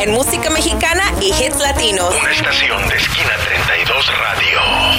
en música mexicana y hits latinos. Una estación de Esquina 32 Radio.